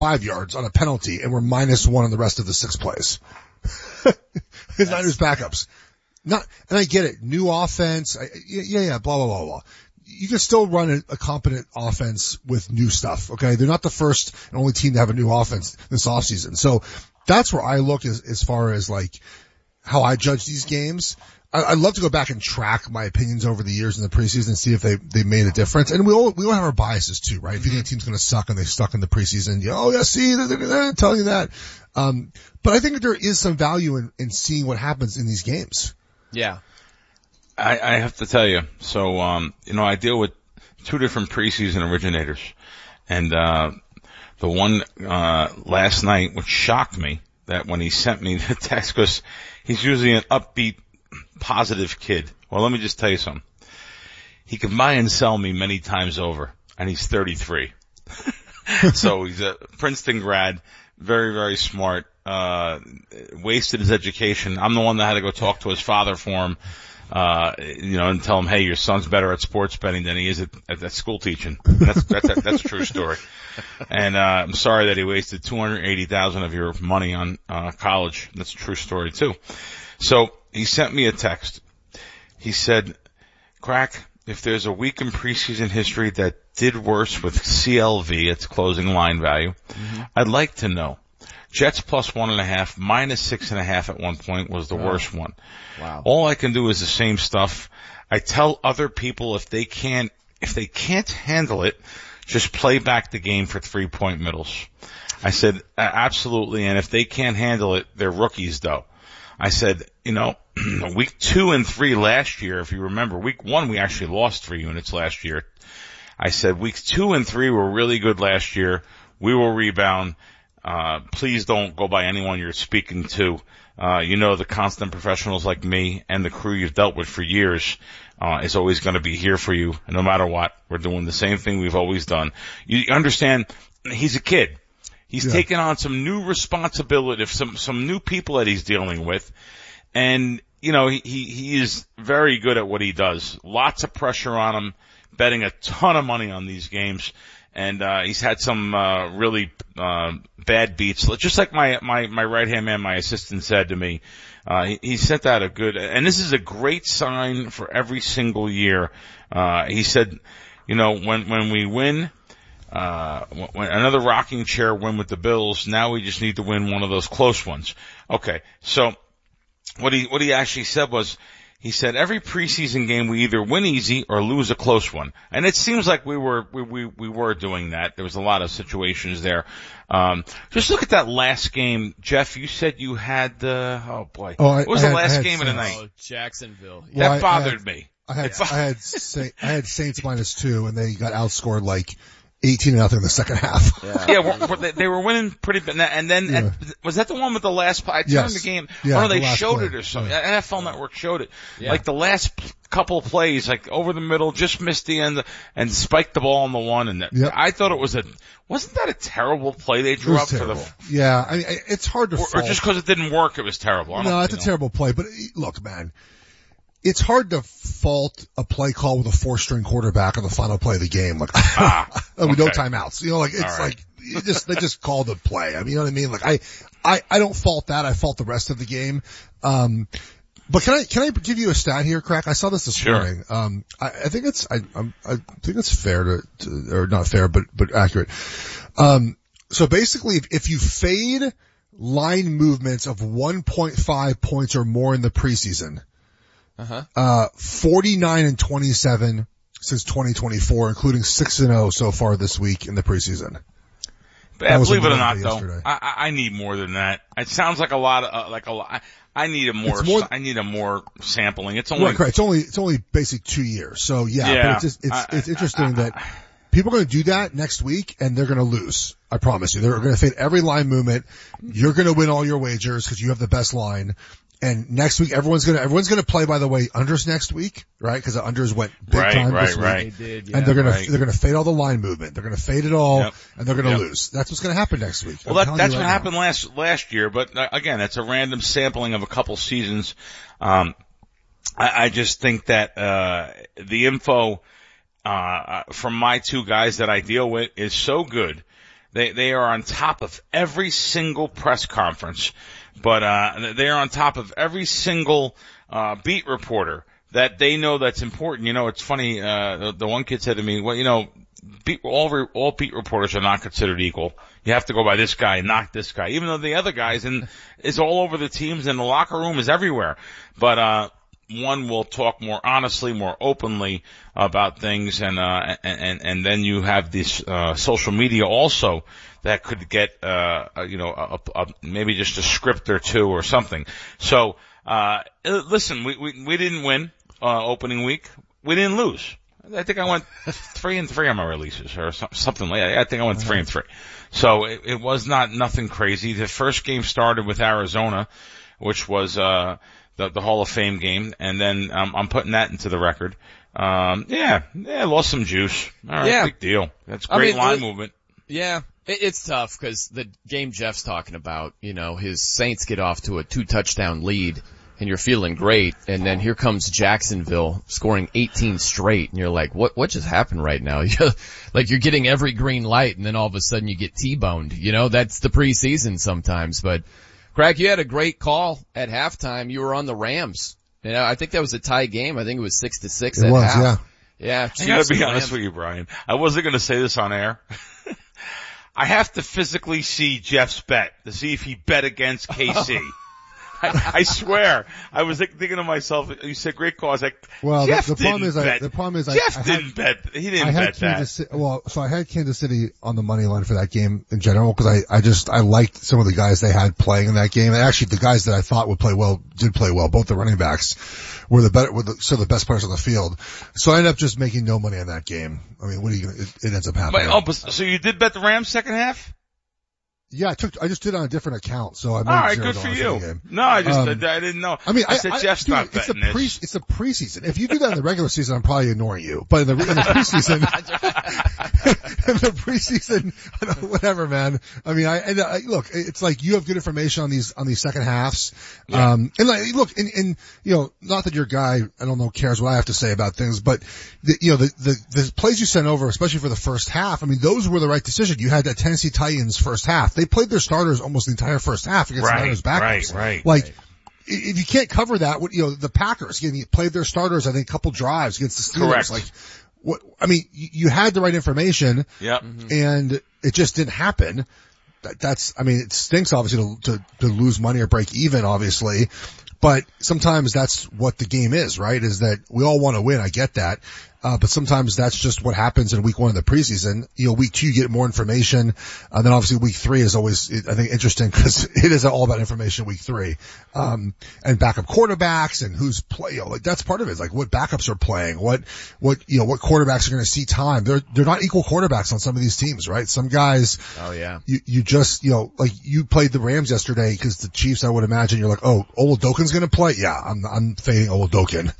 5 yards on a penalty, and we're -1 on the rest of the 6 plays. His Niners backups. And I get it. New offense. Blah, blah, blah, blah. You can still run a competent offense with new stuff, okay? They're not the first and only team to have a new offense this offseason. So that's where I look as far as like how I judge these games. I'd love to go back and track my opinions over the years in the preseason and see if they made a difference. And we all have our biases too, right? If you think a team's going to suck and they stuck in the preseason, they're telling you that. But I think there is some value in seeing what happens in these games. Yeah. I have to tell you. So, I deal with 2 different preseason originators. And, the one, last night, which shocked me, that when he sent me the text, because he's usually an upbeat, positive kid. Well, let me just tell you something. He can buy and sell me many times over, and he's 33. So he's a Princeton grad, very, very smart, wasted his education. I'm the one that had to go talk to his father for him, and tell him, hey, your son's better at sports betting than he is at school teaching. That's a true story. And, I'm sorry that he wasted $280,000 of your money on, college. That's a true story too. So he sent me a text. He said, Crack, if there's a week in preseason history that did worse with CLV, its closing line value, I'd like to know. Jets +1.5, -6.5 at one point was the worst one. Wow. All I can do is the same stuff. I tell other people if they can't handle it, just play back the game for 3-point middles. I said, absolutely. And if they can't handle it, they're rookies though. I said, week 2 and 3 last year, if you remember, week 1 we actually lost 3 units last year. I said weeks 2 and 3 were really good last year. We will rebound. Please don't go by anyone you're speaking to. The constant professionals like me and the crew you've dealt with for years, is always going to be here for you. And no matter what, we're doing the same thing we've always done. You understand, he's a kid. He's taken on some new responsibility, some new people that he's dealing with. And, he is very good at what he does. Lots of pressure on him, betting a ton of money on these games. And, he's had some, really, bad beats. Just like my right-hand man, my assistant said to me, he sent out a good, and this is a great sign for every single year. He said, when we win, when another rocking chair win with the Bills, now we just need to win one of those close ones. Okay. So what he actually said was, he said every preseason game we either win easy or lose a close one. And it seems like we were doing that. There was a lot of situations there. Just look at that last game. Jeff, you said you had what was the last game of the night? Oh, Jacksonville. That bothered me. I had Saints -2 and they got outscored like 18-0 in the second half. They were winning pretty bad. And then, was that the one with the last play? I turned the game. Yeah, they showed it or something. NFL Network showed it. Yeah. Like the last couple of plays, like over the middle, just missed the end and spiked the ball on the one. And I thought it was wasn't that a terrible play they drew up terrible. for the? Yeah, I mean, it's hard to or just because it didn't work, it was terrible. No, it's a terrible play. But look, man. It's hard to fault a play call with a 4-string quarterback on the final play of the game. Like, with no timeouts. They just called the play. I mean, you know what I mean? Like, I don't fault that. I fault the rest of the game. But can I give you a stat here, Crack? I saw this morning. I think it's fair or not fair, but accurate. So basically, if you fade line movements of 1.5 points or more in the preseason, 49-27 since 2024, including 6-0 so far this week in the preseason. Believe it or not, though, I need more than that. It sounds like a lot. I need I need a more sampling. It's only right. It's only basically 2 years. So but it's interesting that people are going to do that next week and they're going to lose. I promise you, they're going to fade every line movement. You're going to win all your wagers because you have the best line. And next week, everyone's gonna play, by the way, unders next week, right? Because the unders went big time this week. Right. They did, and they're gonna fade all the line movement. They're gonna fade it all, and they're gonna lose. That's what's gonna happen next week. Well, that's what happened last year, but again, it's a random sampling of a couple seasons. I just think that, the info, from my 2 guys that I deal with is so good They are on top of every single press conference, but they are on top of every single beat reporter that they know that's important. You know, it's funny. The one kid said to me, "Well, you know, all beat reporters are not considered equal. You have to go by this guy and not this guy, even though the other guys is all over the teams and the locker room is everywhere." But one will talk more honestly, more openly about things, and then you have this social media also that could get maybe just a script or two or something. So listen, we didn't win opening week. We didn't lose. I think I went 3-3 on my releases or something like that. I think I went 3-3. So it was nothing crazy. The first game started with Arizona, which was the Hall of Fame game, and then I'm putting that into the record. Lost some juice. All right, big deal. That's great line movement. Yeah, it's tough because the game Jeff's talking about, you know, his Saints get off to a 2-touchdown lead, and you're feeling great, and then here comes Jacksonville scoring 18 straight, and you're like, what just happened right now? Like you're getting every green light, and then all of a sudden you get T-boned. You know, that's the preseason sometimes, but Craig, you had a great call at halftime. You were on the Rams. You know, I think that was a tie game. I think it was 6-6 at half. Yeah. I gotta be honest with you, Brian. I wasn't gonna say this on air. I have to physically see Jeff's bet to see if he bet against KC. I swear. I was thinking to myself, you said great call. I was like, well, Jeff the problem is, Jeff didn't bet. He didn't bet that. So I had Kansas City on the money line for that game in general because I liked some of the guys they had playing in that game. And actually the guys that I thought would play well did play well. Both the running backs were the best players on the field. So I ended up just making no money on that game. I mean, it ends up happening. So you did bet the Rams second half? Yeah, I just did it on a different account, so I made all right, good for you. No, I didn't know. I mean, I said Jeff's not betting this. It's a preseason. If you do that in the regular season, I'm probably ignoring you. But in the preseason, whatever, man. I mean, look, it's like you have good information on these second halves. Yeah. And like, look, and you know, not that your guy, I don't know, cares what I have to say about things, but the plays you sent over, especially for the first half, I mean, those were the right decision. You had that Tennessee Titans first half. They played their starters almost the entire first half against the Niners backups. Right. Like, if you can't cover that, the Packers played their starters, I think, a couple drives against the Steelers. Correct. Like, I mean, you had the right information. Yep. And it just didn't happen. It stinks obviously to lose money or break even, obviously. But sometimes that's what the game is, right? Is that we all want to win. I get that. But sometimes that's just what happens in week 1 of the preseason. Week 2 you get more information. Then obviously week 3 is always, I think, interesting because it is all about information week 3. And backup quarterbacks and who's like that's part of it. It's like what backups are playing, what quarterbacks are going to see time. They're not equal quarterbacks on some of these teams, right? Some guys. Oh yeah. You just, like you played the Rams yesterday because the Chiefs, I would imagine you're like, oh, Oladokin's going to play? Yeah, I'm fading Oladokin.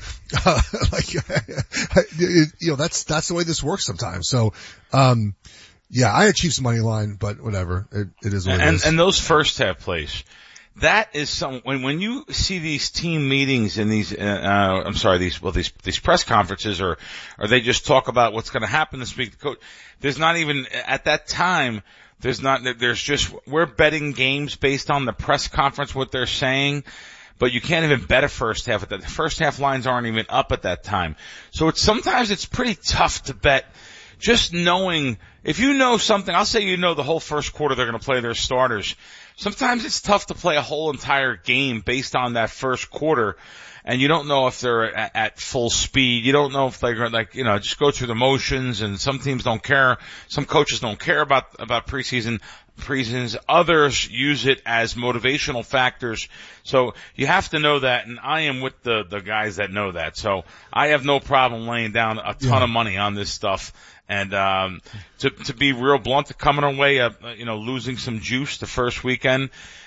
That's the way this works sometimes. So, I had Chiefs money line, but whatever. It is what it is. And those first half plays, that is when you see these team meetings and these press conferences or they just talk about what's going to happen this week. The coach, there's not even at that time. There's just we're betting games based on the press conference, what they're saying. But you can't even bet a first half. The first half lines aren't even up at that time. So sometimes it's pretty tough to bet. Just knowing, if you know something, I'll say you know the whole first quarter they're going to play their starters. Sometimes it's tough to play a whole entire game based on that first quarter. And you don't know if they're at full speed. You don't know if they're just go through the motions. And some teams don't care. Some coaches don't care about preseasons. Others use it as motivational factors. So you have to know that, and I am with the guys that know that. So I have no problem laying down a ton of money on this stuff. And to be real blunt, coming away, losing some juice the first weekend,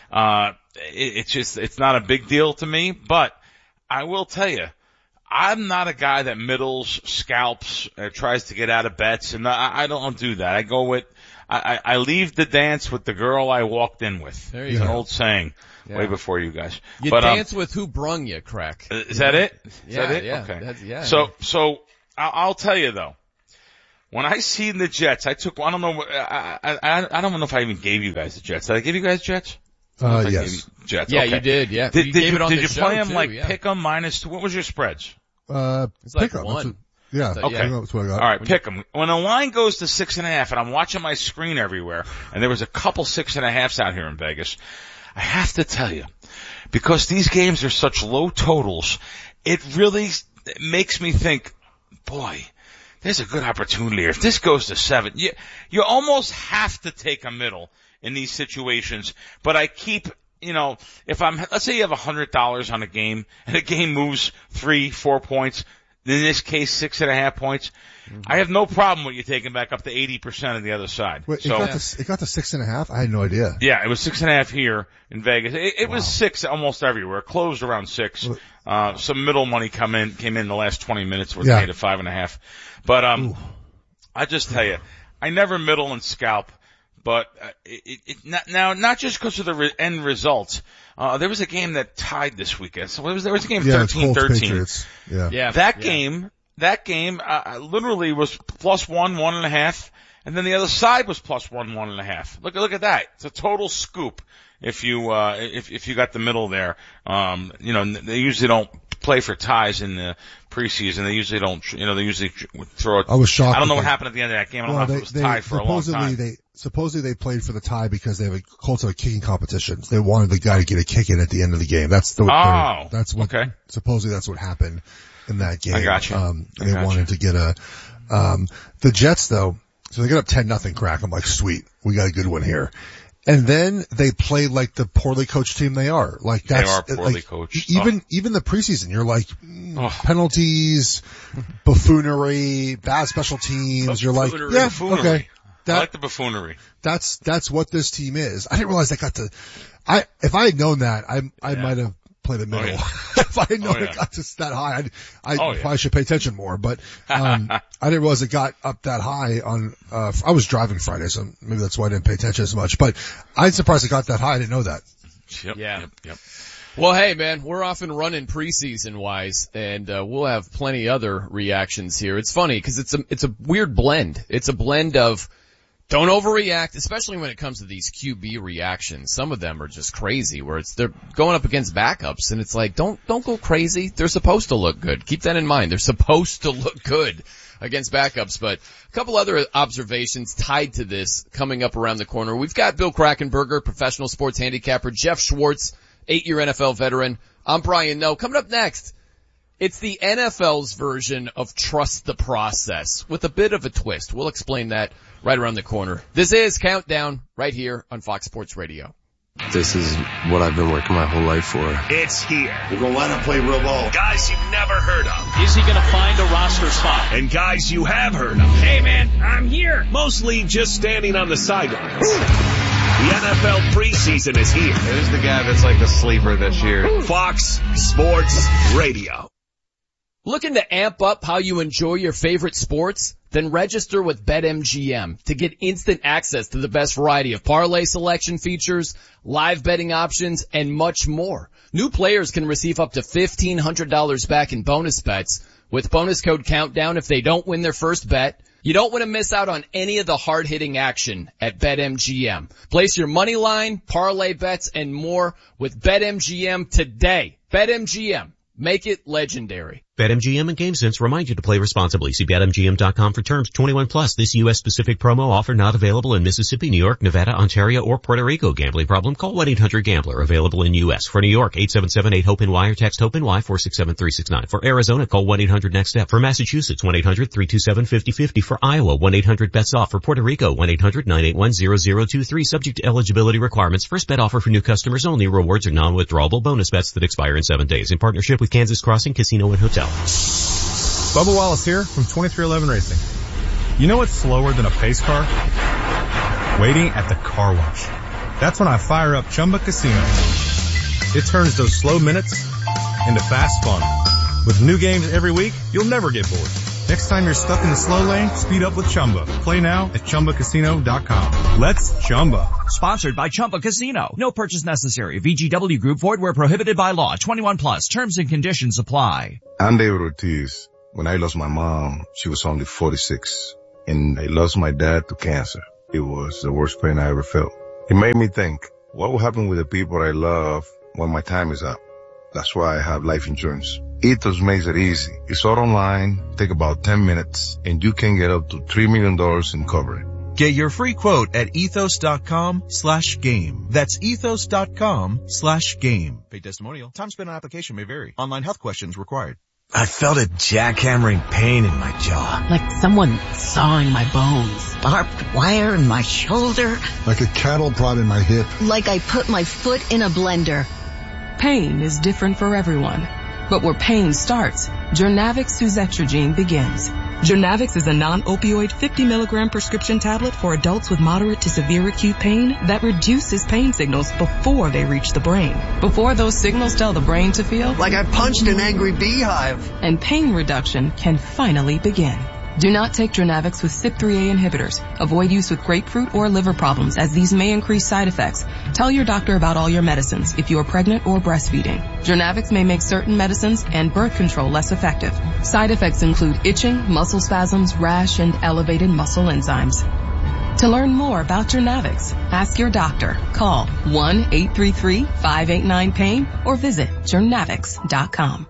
it's not a big deal to me. But I will tell you, I'm not a guy that middles, scalps, tries to get out of bets, and I don't do that. I go with. I leave the dance with the girl I walked in with. There you it's go. An old saying, way before you guys. You dance with who brung you, Crack. Is that it? Is that it? Yeah. Okay. Yeah. So I'll tell you though, when I seen the Jets, I don't know if I even gave you guys the Jets. Did I give you guys Jets? Yes. Jets. Yeah, okay. you did. Yeah. Did you play them too, like yeah. pick them -2? What was your spreads? It's like pick 'em. one. Yeah. Okay. That's what I got. All right, pick them. When the line goes to 6.5, and I'm watching my screen everywhere, and there was a couple 6.5s out here in Vegas, I have to tell you, because these games are such low totals, it really makes me think, boy, there's a good opportunity here. If this goes to 7, you almost have to take a middle in these situations. But I keep, let's say you have $100 on a game, and the game moves 3-4 points, in this case 6.5 points, I have no problem with you taking back up to 80% on the other side. Wait, it got to 6.5? I had no idea. Yeah, it was 6.5 here in Vegas. It was 6 almost everywhere. It closed around 6. Some middle money came in the last 20 minutes was made at 5.5. But, I just tell you, I never middle and scalp, but, not just because of the end results. There was a game that tied this weekend. So there was a game 13-13. Yeah. That game, literally was +1, 1.5, and then the other side was +1, 1.5. Look at that. It's a total scoop if you got the middle there. They usually don't play for ties in the preseason. They usually don't, they usually throw it. I was shocked. I don't know what happened at the end of that game. I don't know if it was tied for a long time. Supposedly they played for the tie because they have a culture of kicking competitions. They wanted the guy to get a kick in at the end of the game. Supposedly that's what happened in that game. I got you. Wanted to get the Jets though, so they get up 10-0 crack. I'm like, sweet, we got a good one here. And then they played like the poorly coached team they are. Like they are poorly coached. Even the preseason, you're like, penalties, buffoonery, bad special teams. You're like, yeah, buffoonery. Okay. I like the buffoonery. That's what this team is. I didn't realize they got to, if I had known that, I might have played the middle. If I had known it got to that high, I probably should pay attention more, but, I didn't realize it got up that high I was driving Friday, so maybe that's why I didn't pay attention as much, but I'm surprised it got that high. I didn't know that. Yep. Well, hey man, we're off and running preseason wise, and we'll have plenty other reactions here. It's funny because it's a weird blend. It's a blend of don't overreact, especially when it comes to these QB reactions. Some of them are just crazy, where they're going up against backups, and it's like don't go crazy. They're supposed to look good. Keep that in mind. They're supposed to look good against backups. But a couple other observations tied to this coming up around the corner. We've got Bill Krackomberger, professional sports handicapper, Jeff Schwartz, 8-year NFL veteran. I'm Brian Noe. Coming up next, it's the NFL's version of Trust the Process with a bit of a twist. We'll explain that right around the corner. This is Countdown right here on Fox Sports Radio. This is what I've been working my whole life for. It's here. We're going to line up, play real ball. Guys you've never heard of. Is he going to find a roster spot? And guys you have heard of. Hey man, I'm here. Mostly just standing on the sidelines. The NFL preseason is here. Who's the guy that's like the sleeper this year? Fox Sports Radio. Looking to amp up how you enjoy your favorite sports? Then register with BetMGM to get instant access to the best variety of parlay selection features, live betting options, and much more. New players can receive up to $1,500 back in bonus bets with bonus code Countdown if they don't win their first bet. You don't want to miss out on any of the hard-hitting action at BetMGM. Place your money line, parlay bets, and more with BetMGM today. BetMGM. Make it legendary. BetMGM and GameSense remind you to play responsibly. See BetMGM.com for terms. 21 plus. This U.S. specific promo offer not available in Mississippi, New York, Nevada, Ontario, or Puerto Rico. Gambling problem? Call 1-800-GAMBLER. Available in U.S. For New York, 877-8-HOPE-NY or text HOPE-NY 467-369. For Arizona, call 1-800-NEXT-STEP. For Massachusetts, 1-800-327-5050. For Iowa, 1-800-BETS-OFF. For Puerto Rico, 1-800-981-0023. Subject to eligibility requirements. First bet offer for new customers only. Rewards are non-withdrawable bonus bets that expire in 7 days. In partnership with Kansas Crossing Casino and Hotel. Bubba Wallace here from 2311 Racing. You know what's slower than a pace car? Waiting at the car wash. That's when I fire up Chumba Casino. It turns those slow minutes into fast fun. With new games every week, you'll never get bored. Next time you're stuck in the slow lane, speed up with Chumba. Play now at ChumbaCasino.com. Let's Chumba. Sponsored by Chumba Casino. No purchase necessary. VGW Group. Void where prohibited by law. 21 plus. Terms and conditions apply. I'm David Ortiz. When I lost my mom, she was only 46. and I lost my dad to cancer. It was the worst pain I ever felt. It made me think, what will happen with the people I love when my time is up? That's why I have life insurance. Ethos makes it easy. It's all online, take about 10 minutes, and you can get up to $3 million in coverage. Get your free quote at ethos.com/game. That's ethos.com/game. Paid testimonial. Time spent on application may vary. Online health questions required. I felt a jackhammering pain in my jaw. Like someone sawing my bones. Barbed wire in my shoulder. Like a cattle prod in my hip. Like I put my foot in a blender. Pain is different for everyone. But where pain starts, Journavx Suzetrigine begins. Journavx is a non-opioid 50 milligram prescription tablet for adults with moderate to severe acute pain that reduces pain signals before they reach the brain. Before those signals tell the brain to feel like I punched an angry beehive. And pain reduction can finally begin. Do not take Journavx with CYP3A inhibitors. Avoid use with grapefruit or liver problems, as these may increase side effects. Tell your doctor about all your medicines if you are pregnant or breastfeeding. Journavx may make certain medicines and birth control less effective. Side effects include itching, muscle spasms, rash, and elevated muscle enzymes. To learn more about Journavx, ask your doctor. Call 1-833-589-PAIN or visit journavx.com.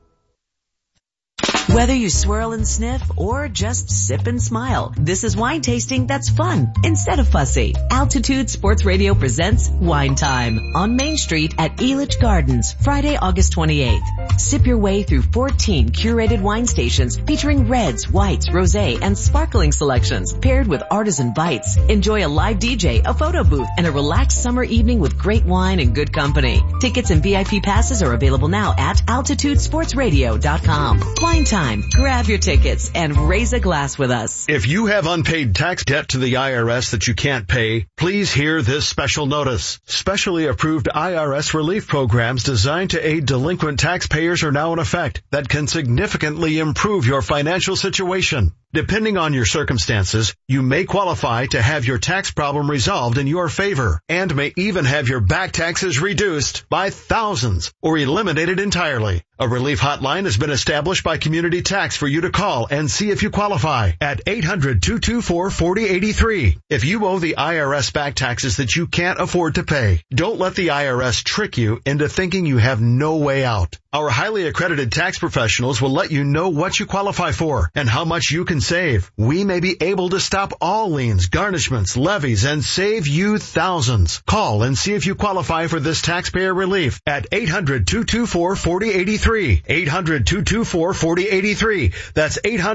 Whether you swirl and sniff or just sip and smile, this is wine tasting that's fun instead of fussy. Altitude Sports Radio presents Wine Time on Main Street at Elitch Gardens, Friday, August 28th. Sip your way through 14 curated wine stations featuring reds, whites, rosé, and sparkling selections paired with artisan bites. Enjoy a live DJ, a photo booth, and a relaxed summer evening with great wine and good company. Tickets and VIP passes are available now at altitudesportsradio.com. Wine Time. Grab your tickets and raise a glass with us. If you have unpaid tax debt to the IRS that you can't pay, please hear this special notice. Specially approved IRS relief programs designed to aid delinquent taxpayers are now in effect that can significantly improve your financial situation. Depending on your circumstances, you may qualify to have your tax problem resolved in your favor and may even have your back taxes reduced by thousands or eliminated entirely. A relief hotline has been established by Community Tax for you to call and see if you qualify at 800-224-4083. If you owe the IRS back taxes that you can't afford to pay, don't let the IRS trick you into thinking you have no way out. Our highly accredited tax professionals will let you know what you qualify for and how much you can save. We may be able to stop all liens, garnishments, levies, and save you thousands. Call and see if you qualify for this taxpayer relief at 800-224-4083. 800-224-4083. That's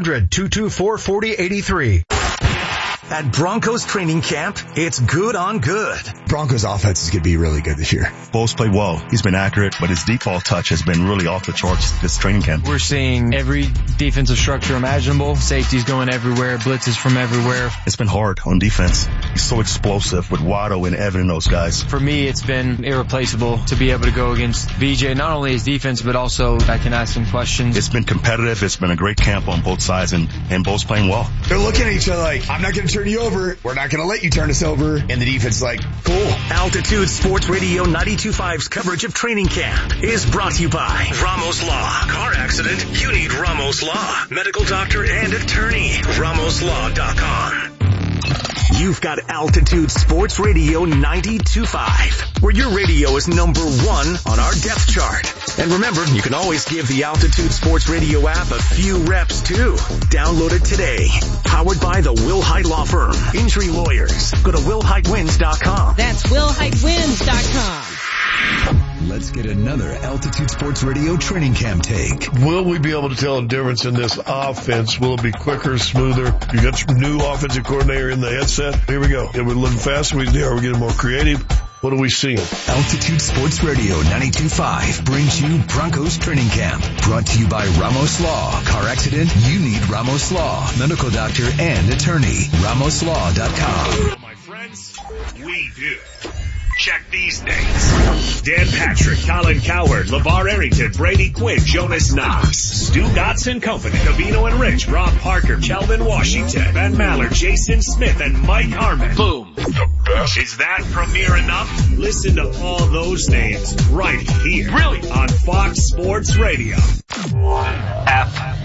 800-224-4083. At Broncos training camp, it's good on good. Broncos offense is going to be really good this year. Bo's played well. He's been accurate, but his deep ball touch has been really off the charts this training camp. We're seeing every defensive structure imaginable. Safeties going everywhere. Blitzes from everywhere. It's been hard on defense. He's so explosive with Waddle and Evan and those guys. For me, it's been irreplaceable to be able to go against VJ, not only his defense, but also I can ask him questions. It's been competitive. It's been a great camp on both sides, and Bo's playing well. They're looking at each other like, I'm not going to turn you over. We're not going to let you turn us over. And the defense is like, cool. Altitude Sports Radio 92.5's coverage of training camp is brought to you by Ramos Law. Car accident? You need Ramos Law. Medical doctor and attorney. RamosLaw.com. You've got Altitude Sports Radio 92.5, where your radio is number one on our depth chart. And remember, you can always give the Altitude Sports Radio app a few reps too. Download it today. Powered by the Will Height Law Firm. Injury lawyers. Go to WillHeightWins.com. That's WillHeightWins.com. Let's get another Altitude Sports Radio training camp take. Will we be able to tell a difference in this offense? Will it be quicker, smoother? You got some new offensive coordinator in the headset. Here we go. Are we looking faster? Are we getting more creative? What are we seeing? Altitude Sports Radio 92.5 brings you Broncos Training Camp. Brought to you by Ramos Law. Car accident? You need Ramos Law. Medical doctor and attorney. RamosLaw.com. My friends, we do. Check these names. Dan Patrick, Colin Cowherd, LeVar Arrington, Brady Quinn, Jonas Knox, Stu Dotson Company, Cavino and Rich, Rob Parker, Kelvin Washington, Ben Maller, Jason Smith, and Mike Harmon. Boom. The best. Is that premiere enough? Listen to all those names right here. Really? On Fox Sports Radio. App.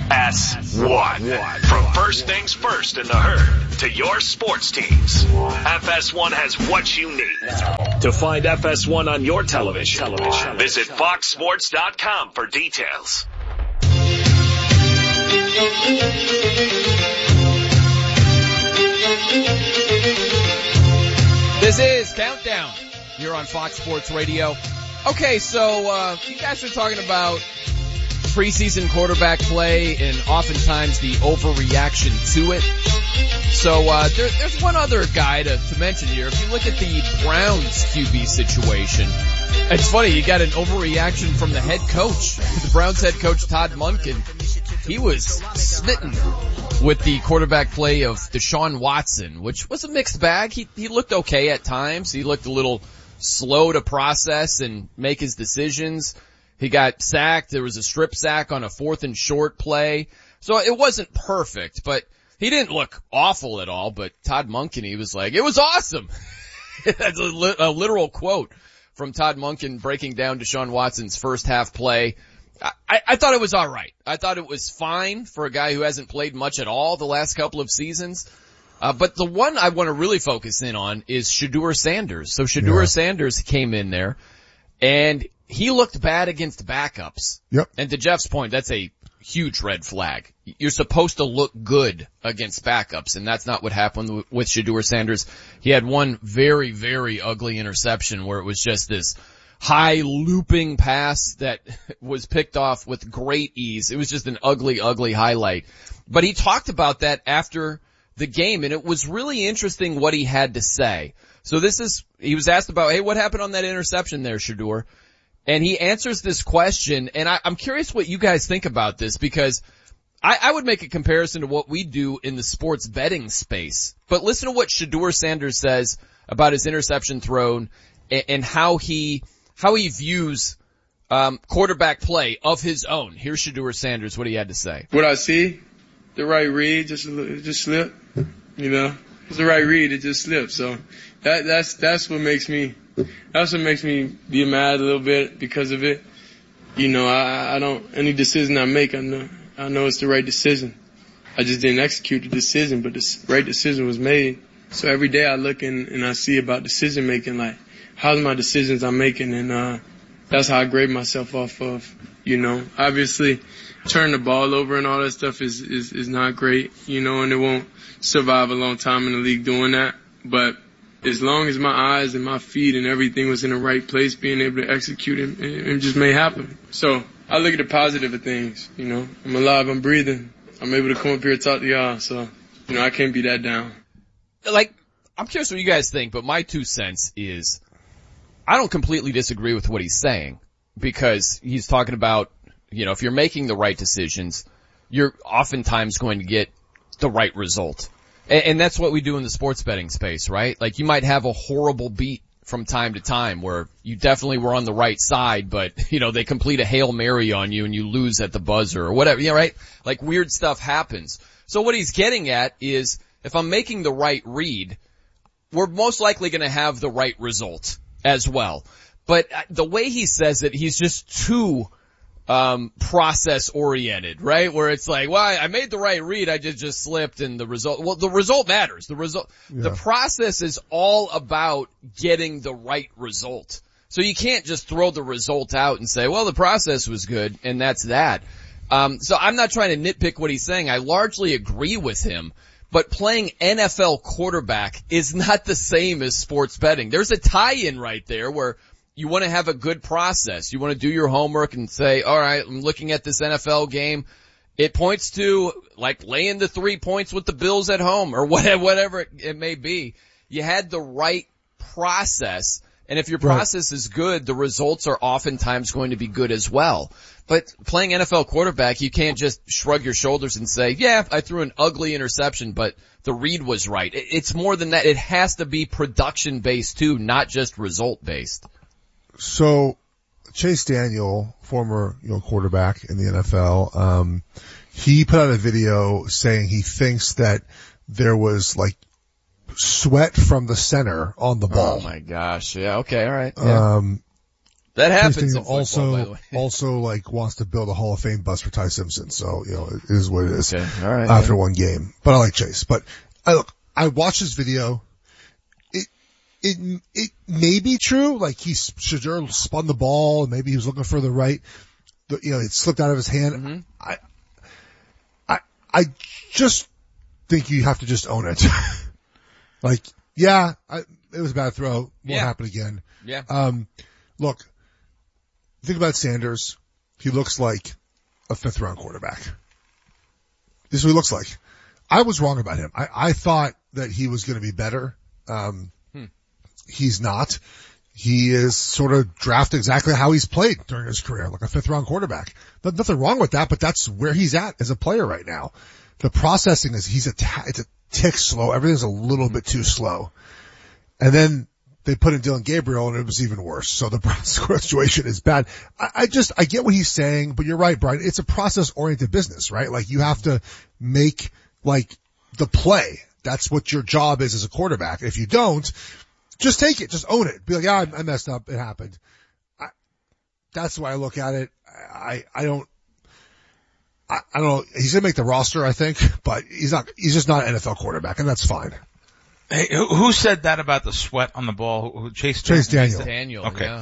FS1. From first things first in the herd to your sports teams, FS1 has what you need. To find FS1 on your television, visit foxsports.com for details. This is Countdown here on Fox Sports Radio. Okay, so you guys are talking about preseason quarterback play and oftentimes the overreaction to it. So there's one other guy to mention here. If you look at the Browns QB situation, it's funny, you got an overreaction from the head coach. The Browns head coach, Todd Monken, he was smitten with the quarterback play of Deshaun Watson, which was a mixed bag. He looked okay at times. He looked a little slow to process and make his decisions. He got sacked. There was a strip sack on a 4th and short play. So it wasn't perfect, but he didn't look awful at all. But Todd Monken, he was like, it was awesome. That's a literal quote from Todd Monken breaking down Deshaun Watson's first half play. I thought it was all right. I thought it was fine for a guy who hasn't played much at all the last couple of seasons. But the one I want to really focus in on is Shedeur Sanders. So Shedeur Sanders came in there and he looked bad against backups. Yep. And to Jeff's point, that's a huge red flag. You're supposed to look good against backups, and that's not what happened with Shedeur Sanders. He had one very, very ugly interception where it was just this high looping pass that was picked off with great ease. It was just an ugly, ugly highlight. But he talked about that after the game, and it was really interesting what he had to say. So he was asked about, hey, what happened on that interception there, Shedeur? And he answers this question, and I'm curious what you guys think about this, because I would make a comparison to what we do in the sports betting space. But listen to what Shedeur Sanders says about his interception thrown and how he views quarterback play of his own. Here's Shedeur Sanders, what he had to say. What I see, the right read, just slip, you know. It's the right read, it just slipped. So that's what makes me be mad a little bit because of it. You know, any decision I make, I know it's the right decision. I just didn't execute the decision, but the right decision was made. So every day I look and I see about decision making, like, how's my decisions I'm making, and that's how I grade myself off of, you know. Obviously, turning the ball over and all that stuff is not great, you know, and it won't survive a long time in the league doing that. But as long as my eyes and my feet and everything was in the right place, being able to execute it just may happen. So I look at the positive of things, you know. I'm alive, I'm breathing. I'm able to come up here and talk to y'all, so, you know, I can't be that down. Like, I'm curious what you guys think, but my 2 cents is I don't completely disagree with what he's saying, because he's talking about, you know, if you're making the right decisions, you're oftentimes going to get the right result. And that's what we do in the sports betting space, right? Like, you might have a horrible beat from time to time where you definitely were on the right side, but, you know, they complete a Hail Mary on you and you lose at the buzzer or whatever, you know, right? Like, weird stuff happens. So what he's getting at is, if I'm making the right read, we're most likely going to have the right result as well. But the way he says it, he's just too process oriented, right? Where it's like, well, I made the right read, I just slipped, and the result matters. The process is all about getting the right result. So you can't just throw the result out and say, well, the process was good, and that's that. So I'm not trying to nitpick what he's saying. I largely agree with him. But playing NFL quarterback is not the same as sports betting. There's a tie-in right there where you want to have a good process. You want to do your homework and say, all right, I'm looking at this NFL game. It points to, like, laying the 3 points with the Bills at home or whatever it may be. You had the right process. And if your process is good, the results are oftentimes going to be good as well. But playing NFL quarterback, you can't just shrug your shoulders and say, yeah, I threw an ugly interception, but the read was right. It's more than that. It has to be production-based too, not just result-based. So Chase Daniel, former, quarterback in the NFL, he put out a video saying he thinks that there was like sweat from the center on the ball. Oh my gosh. Yeah. Okay. All right. Yeah. That happens. Also like wants to build a Hall of Fame bus for Ty Simpson. So, it is what it is. Okay. All right. After one game. But I like Chase. But I watched this video. It may be true. Like Shedeur spun the ball and maybe he was looking for the right, it slipped out of his hand. Mm-hmm. I just think you have to just own it. Like, it was a bad throw. Won't happen again. Yeah. Look, think about Sanders. He looks like a 5th round quarterback. This is what he looks like. I was wrong about him. I thought that he was going to be better. He's not. He is sort of drafted exactly how he's played during his career, like a 5th round quarterback. But nothing wrong with that, but that's where he's at as a player right now. The processing is it's a tick slow. Everything's a little bit too slow. And then they put in Dylan Gabriel and it was even worse. So the situation is bad. I get what he's saying, but you're right, Brian. It's a process oriented business, right? Like you have to make like the play. That's what your job is as a quarterback. If you don't, just take it. Just own it. Be like, I messed up. It happened. That's the way I look at it. I don't know. He's going to make the roster, I think, but he's just not an NFL quarterback, and that's fine. Hey, who said that about the sweat on the ball? Chase Daniel. Okay. Yeah.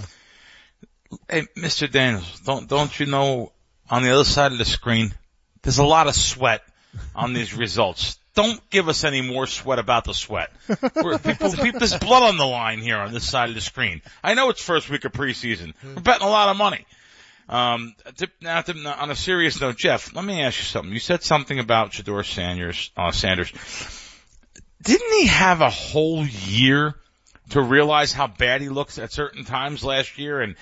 Hey, Mr. Daniels, don't you know on the other side of the screen, there's a lot of sweat on these results. Don't give us any more sweat about the sweat. There's blood on the line here on this side of the screen. I know it's first week of preseason. We're betting a lot of money. Now, on a serious note, Jeff, let me ask you something. You said something about Shedeur Sanders. Didn't he have a whole year to realize how bad he looks at certain times last year and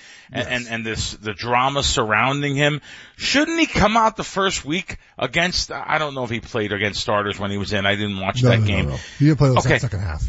the drama surrounding him? Shouldn't he come out the first week against, I don't know if he played against starters when he was in. I didn't watch that game. No. He didn't play the second half.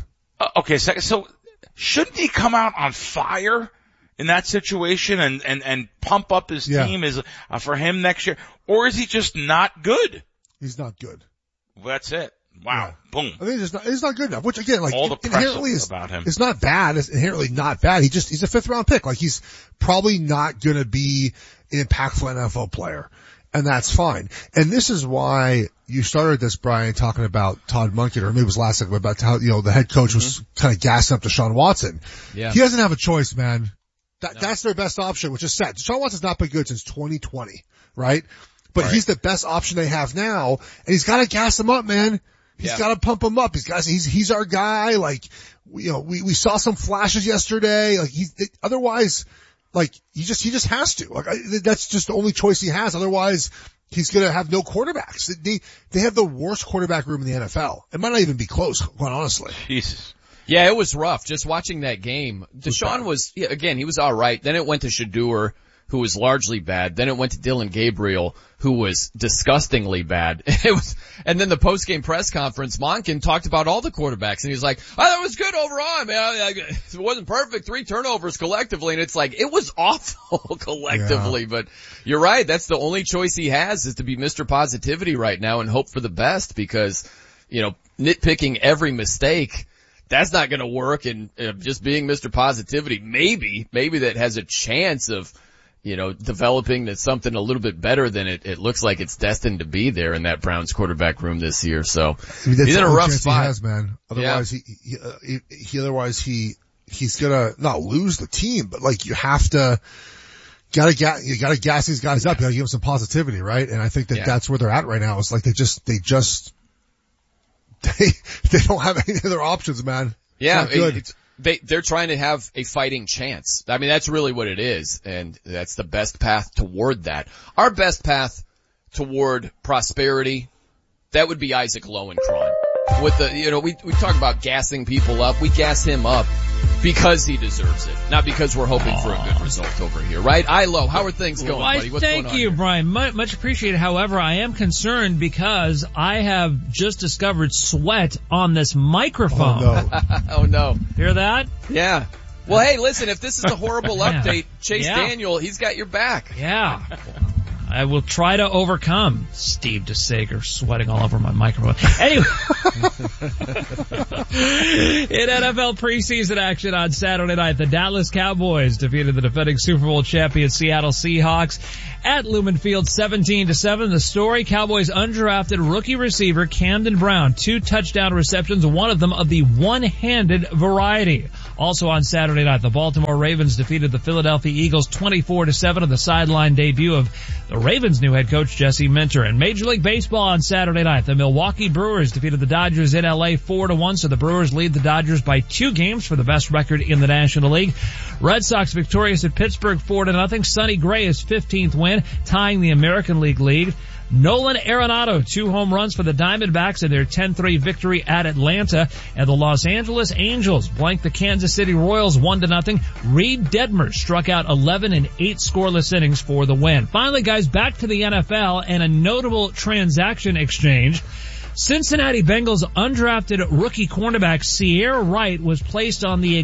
So shouldn't he come out on fire in that situation and pump up his team for him next year? Or is he just not good? He's not good. Well, that's it. Wow. Yeah. Boom. I think he's not good enough, which again, like, all the inherently is about him. It's not bad. It's inherently not bad. He's a 5th round pick. Like, he's probably not gonna be an impactful NFL player. And that's fine. And this is why you started this, Brian, talking about Todd Monken, or maybe it was last segment, about how, the head coach was kind of gassing up Deshaun Watson. Yeah. He doesn't have a choice, man. That's their best option, which is set. Deshaun Watson's not been good since 2020, right? But he's the best option they have now, and he's gotta gas him up, man. He's got to pump him up. He's our guy. Like, we saw some flashes yesterday. Like, otherwise, like, he just has to. Like, that's just the only choice he has. Otherwise, he's going to have no quarterbacks. They have the worst quarterback room in the NFL. It might not even be close, quite honestly. Jesus. Yeah, it was rough. Just watching that game. Deshaun was, again, he was alright. Then it went to Shedeur, who was largely bad. Then it went to Dylan Gabriel, who was disgustingly bad. And then the post-game press conference, Monken talked about all the quarterbacks, and he was like, that was good overall, man. It wasn't perfect. 3 turnovers collectively, and it's like, it was awful collectively. Yeah. But you're right. That's the only choice he has, is to be Mr. Positivity right now and hope for the best, because, nitpicking every mistake, that's not going to work. And just being Mr. Positivity, maybe that has a chance of, developing to something a little bit better than it looks like it's destined to be there in that Browns quarterback room this year. So he's in a rough spot. He has, man. Otherwise, he's gonna not lose the team, but like you gotta gas these guys up. You gotta give them some positivity, right? And I think that's where they're at right now. It's like they don't have any other options, man. Yeah. They're trying to have a fighting chance. I mean, that's really what it is, and that's the best path toward that. Our best path toward prosperity, that would be Isaac Lowenkron. With we talk about gassing people up. We gas him up because he deserves it, not because we're hoping for a good result over here, right? Ilo, how are things going, buddy? What's going on? Thank you, Brian. Much appreciated. However, I am concerned because I have just discovered sweat on this microphone. Oh, no. Oh, no. Hear that? Yeah. Well, hey, listen, if this is a horrible update, Chase Daniel, he's got your back. Yeah. I will try to overcome. Steve DeSager sweating all over my microphone. Anyway, in NFL preseason action on Saturday night, the Dallas Cowboys defeated the defending Super Bowl champion Seattle Seahawks at Lumen Field 17-7. The story, Cowboys undrafted rookie receiver Camden Brown, 2 touchdown receptions, one of them of the one-handed variety. Also on Saturday night, the Baltimore Ravens defeated the Philadelphia Eagles 24-7 in the sideline debut of the Ravens' new head coach Jesse Minter. And Major League Baseball on Saturday night, the Milwaukee Brewers defeated the Dodgers in LA 4-1, so the Brewers lead the Dodgers by 2 games for the best record in the National League. Red Sox victorious at Pittsburgh 4-0. Sonny Gray his 15th win, tying the American League lead. Nolan Arenado, 2 home runs for the Diamondbacks in their 10-3 victory at Atlanta. And the Los Angeles Angels blanked the Kansas City Royals 1-0. Reed Detmer struck out 11 in 8 scoreless innings for the win. Finally, guys, back to the NFL and a notable transaction exchange. Cincinnati Bengals undrafted rookie cornerback Sierra Wright was placed on the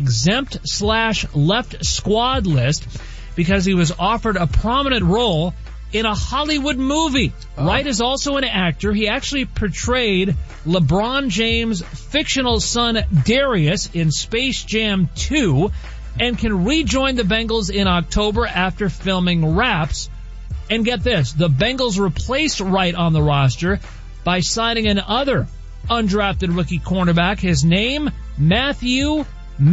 exempt/left squad list because he was offered a prominent role in a Hollywood movie. Wright is also an actor. He actually portrayed LeBron James' fictional son Darius in Space Jam 2 and can rejoin the Bengals in October after filming wraps. And get this, the Bengals replaced Wright on the roster by signing another undrafted rookie cornerback. His name, Matthew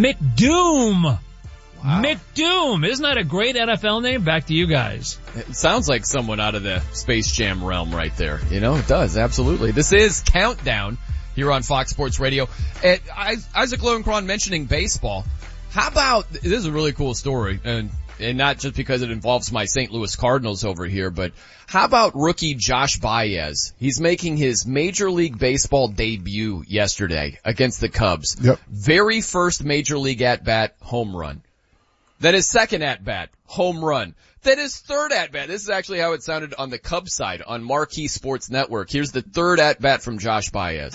McDoom. Wow. McDoom. Isn't that a great NFL name? Back to you guys. It sounds like someone out of the Space Jam realm right there. You know, it does. Absolutely. This is Countdown here on Fox Sports Radio. Isaac Lowenkron mentioning baseball. How about, this is a really cool story, and not just because it involves my St. Louis Cardinals over here, but how about rookie Josh Baez? He's making his Major League Baseball debut yesterday against the Cubs. Yep. Very first Major League at-bat, home run. Then his second at-bat, home run. Then his third at-bat. This is actually how it sounded on the Cubs side on Marquee Sports Network. Here's the third at-bat from Josh Baez.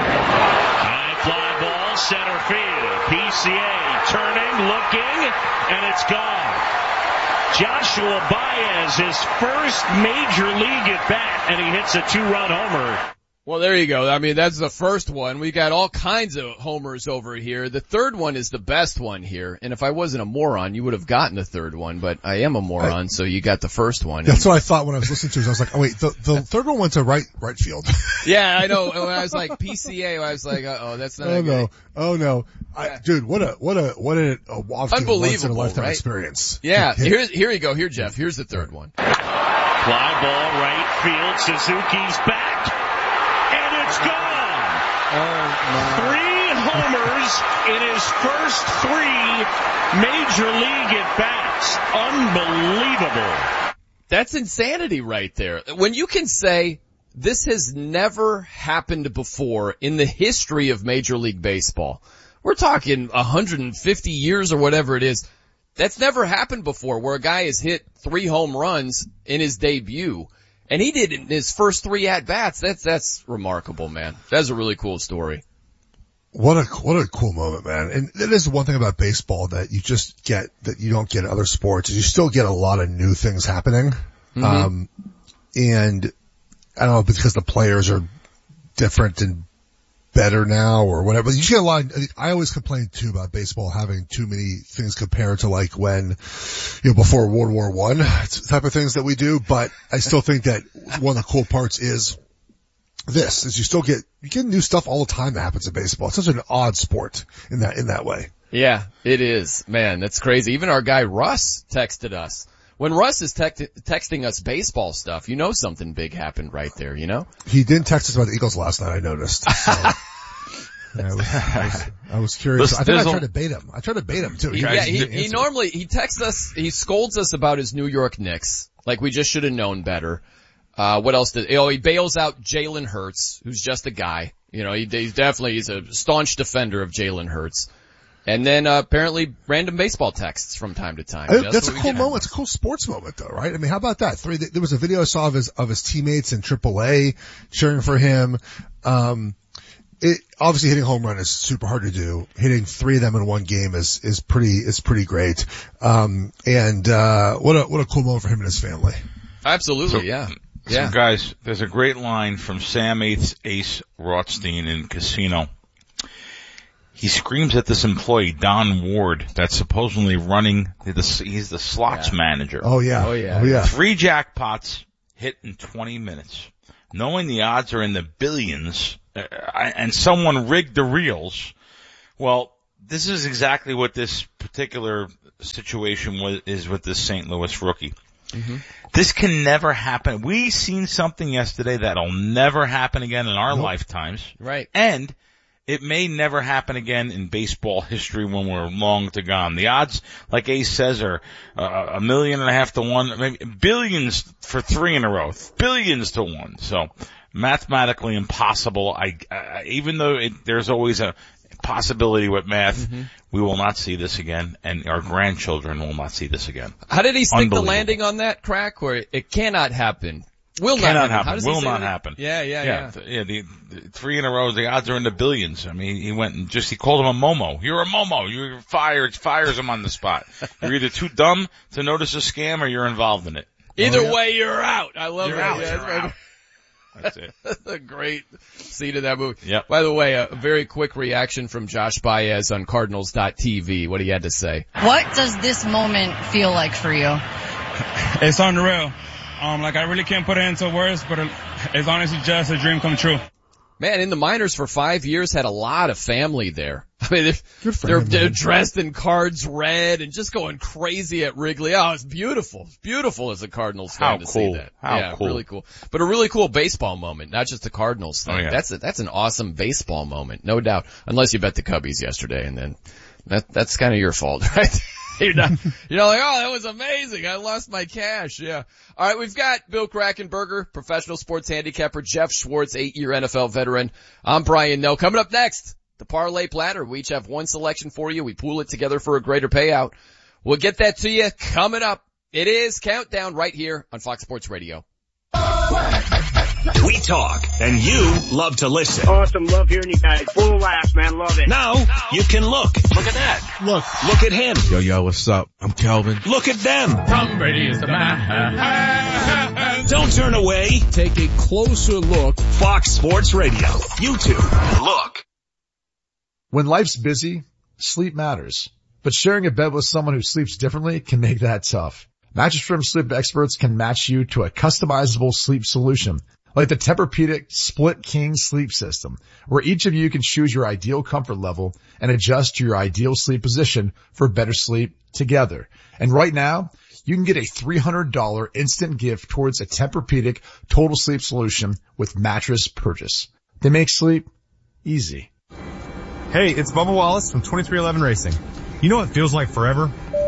High fly ball, center field. PCA turning, looking, and it's gone. Joshua Baez, his first major league at-bat, and he hits a 2-run homer. Well, there you go. I mean, that's the first one. We got all kinds of homers over here. The third one is the best one here. And if I wasn't a moron, you would have gotten the third one, but I am a moron, so you got the first one. That's what I thought when I was listening to it. I was like, oh wait, the third one went to right field. Yeah, I know. When I was like PCA, I was like, that's not good. Oh no. Dude, what a unbelievable once in a lifetime right? experience. Yeah. Here you go. Here, Jeff. Here's the third one. Fly ball, right field. Suzuki's back. It's gone. Oh, no. 3 homers in his first 3 major league at-bats. Unbelievable. That's insanity right there. When you can say this has never happened before in the history of Major League Baseball. We're talking 150 years or whatever it is. That's never happened before where a guy has hit 3 home runs in his debut. And he did in his first 3 at-bats. That's remarkable, man. That's a really cool story. What a cool moment, man. And that is one thing about baseball that you just get, that you don't get in other sports, is you still get a lot of new things happening. Mm-hmm. And I don't know, because the players are different and better now or whatever. You get a lot I always complain too about baseball having too many things compared to like when, before World War I type of things that we do. But I still think that one of the cool parts is this, is you get new stuff all the time that happens in baseball. It's such an odd sport in that way. Yeah, it is. Man, that's crazy. Even our guy Russ texted us. When Russ is texting us baseball stuff, something big happened right there, He didn't text us about the Eagles last night, I noticed. So. I was curious. I think I tried to bait him. Too. He normally, he texts us, he scolds us about his New York Knicks. Like we just should have known better. What else he bails out Jalen Hurts, who's just a guy. He's a staunch defender of Jalen Hurts. And then, apparently random baseball texts from time to time. That's a cool moment. It's a cool sports moment though, right? I mean, how about that? There was a video I saw of his teammates in AAA cheering for him. Obviously hitting home run is super hard to do. Hitting 3 of them in one game is pretty great. What a cool moment for him and his family. Absolutely, yeah. So guys, there's a great line from Sam Ace Rothstein in Casino. He screams at this employee, Don Ward, that's supposedly running, he's the slots manager. Oh yeah. 3 jackpots hit in 20 minutes. Knowing the odds are in the billions, and someone rigged the reels, well, this is exactly what this particular situation is with this St. Louis rookie. Mm-hmm. This can never happen. We seen something yesterday that'll never happen again in our lifetimes. Right. And it may never happen again in baseball history when we're long to gone. The odds, like Ace says, are 1.5 million to 1, maybe billions for 3 in a row, billions to 1. So mathematically impossible. Even though there's always a possibility with math, we will not see this again, and our grandchildren will not see this again. How did he stick the landing on that crack? Or it cannot happen. Will not happen. Will not happen. Yeah. The 3 in a row, the odds are in the billions. I mean, he went and he called him a Momo. You're a Momo. You're fired. Fires him on the spot. You're either too dumb to notice a scam or you're involved in it. Either way, you're out. I love you're that. You're out. That's it. That's a great scene of that movie. Yep. By the way, a very quick reaction from Josh Baez on Cardinals.tv. What he had to say. What does this moment feel like for you? It's unreal. I really can't put it into words, but it's honestly just a dream come true. Man, in the minors for 5 years, had a lot of family there. I mean, they're dressed in Cards red and just going crazy at Wrigley. Oh, it's beautiful. It's beautiful as a Cardinals fan to see that. How cool. Really cool. But a really cool baseball moment, not just a Cardinals thing. Oh, yeah. That's an awesome baseball moment, no doubt. Unless you bet the Cubbies yesterday, and then that's kind of your fault, right? You're like, oh, that was amazing. I lost my cash. Yeah. All right. We've got Bill Krackomberger, professional sports handicapper, Jeff Schwartz, 8-year NFL veteran. I'm Brian Noe. Coming up next, the Parlay Platter. We each have one selection for you. We pool it together for a greater payout. We'll get that to you coming up. It is Countdown right here on Fox Sports Radio. We talk, and you love to listen. Awesome. Love hearing you guys. Full of laughs, man. Love it. Now, you can look. Look at that. Look at him. Yo, what's up? I'm Kelvin. Look at them. Tom Brady is the man. Don't turn away. Take a closer look. Fox Sports Radio. YouTube. Look. When life's busy, sleep matters. But sharing a bed with someone who sleeps differently can make that tough. Mattress Firm sleep experts can match you to a customizable sleep solution, like the Tempur-Pedic Split King Sleep System, where each of you can choose your ideal comfort level and adjust to your ideal sleep position for better sleep together. And right now, you can get a $300 instant gift towards a Tempur-Pedic Total Sleep Solution with mattress purchase. They make sleep easy. Hey, it's Bubba Wallace from 2311 Racing. You know what feels like forever?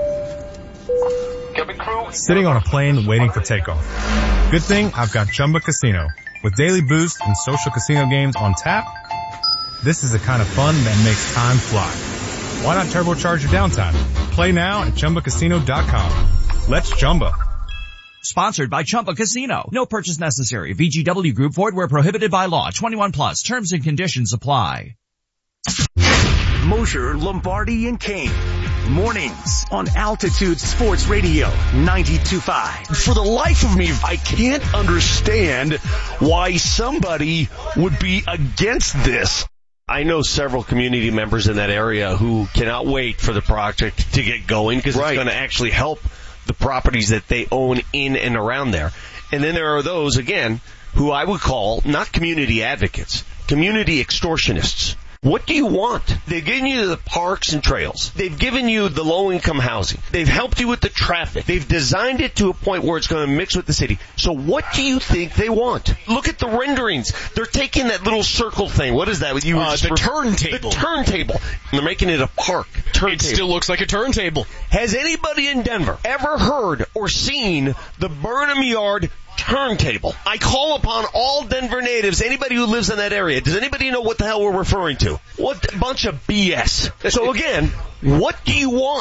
Sitting on a plane waiting for takeoff. Good thing I've got Chumba Casino. With daily boost and social casino games on tap, this is the kind of fun that makes time fly. Why not turbocharge your downtime? Play now at ChumbaCasino.com. Let's Chumba. Sponsored by Chumba Casino. No purchase necessary. VGW Group. Void where prohibited by law. 21 plus. Terms and conditions apply. Mosher, Lombardi, and Kane. Mornings on Altitude Sports Radio 92.5. For the life of me, I can't understand why somebody would be against this. I know several community members in that area who cannot wait for the project to get going because it's going to actually help the properties that they own in and around there. And then there are those, again, who I would call not community advocates, community extortionists. What do you want? They've given you the parks and trails. They've given you the low-income housing. They've helped you with the traffic. They've designed it to a point where it's going to mix with the city. So what do you think they want? Look at the renderings. They're taking that little circle thing. What is that? The turntable. The turntable. And they're making it a park. Turntable. It still looks like a turntable. Has anybody in Denver ever heard or seen the Burnham Yard turntable? I call upon all Denver natives, anybody who lives in that area. Does anybody know what the hell we're referring to? What a bunch of BS. So again, what do you want?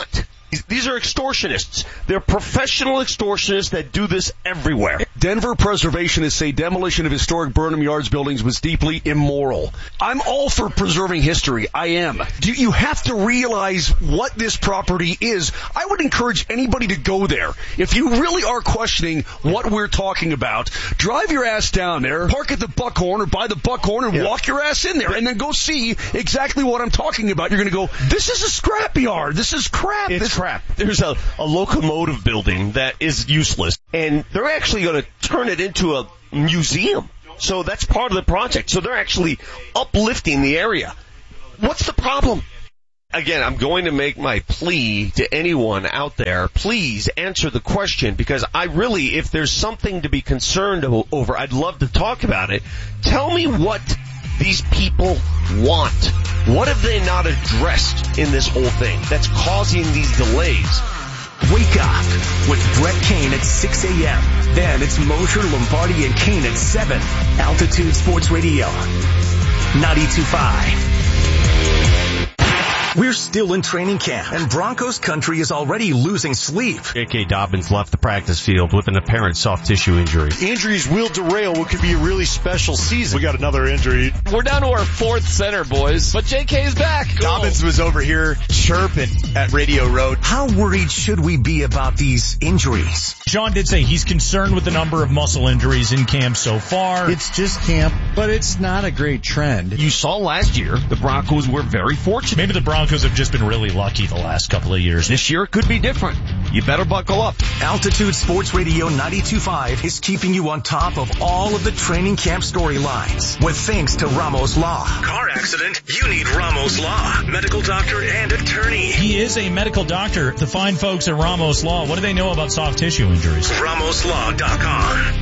These are extortionists. They're professional extortionists that do this everywhere. Denver preservationists say demolition of historic Burnham Yards buildings was deeply immoral. I'm all for preserving history. I am. You have to realize what this property is. I would encourage anybody to go there. If you really are questioning what we're talking about, drive your ass down there, park at the Buckhorn or by the Buckhorn and walk your ass in there and then go see exactly what I'm talking about. You're going to go, this is a scrapyard. This is crap. It's crap. There's a locomotive building that is useless, and they're actually going to turn it into a museum. So that's part of the project. So they're actually uplifting the area. What's the problem? Again, I'm going to make my plea to anyone out there. Please answer the question, because I really, if there's something to be concerned over, I'd love to talk about it. Tell me what these people want. What have they not addressed in this whole thing that's causing these delays? Wake up with Brett Kane at 6 a.m. Then it's Mosher, Lombardi, and Kane at 7. Altitude Sports Radio, 92.5. We're still in training camp, and Broncos country is already losing sleep. J.K. Dobbins left the practice field with an apparent soft tissue injury. Injuries will derail what could be a really special season. We got another injury. We're down to our fourth center, boys, but J.K. is back. Cool. Dobbins was over here chirping at Radio Road. How worried should we be about these injuries? Sean did say he's concerned with the number of muscle injuries in camp so far. It's just camp, but it's not a great trend. You saw last year, the Broncos were very fortunate. Maybe the Broncos have just been really lucky the last couple of years. This year it could be different. You better buckle up. Altitude Sports Radio 92.5 is keeping you on top of all of the training camp storylines with thanks to Ramos Law. Car accident? You need Ramos Law. Medical doctor and attorney. He is a medical doctor. The fine folks at Ramos Law, what do they know about soft tissue injuries? RamosLaw.com.